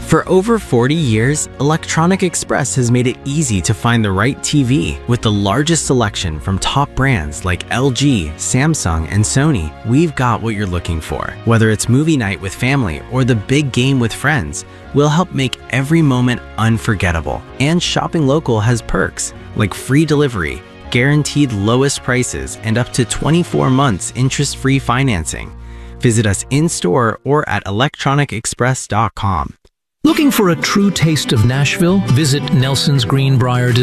For over 40 years, Electronic Express has made it easy to find the right TV. With the largest selection from top brands like LG, Samsung, and Sony, we've got what you're looking for. Whether it's movie night with family or the big game with friends, we'll help make every moment unforgettable. And shopping local has perks like free delivery, guaranteed lowest prices, and up to 24 months interest-free financing. Visit us in-store or at electronicexpress.com. Looking for a true taste of Nashville? Visit Nelson's Greenbrier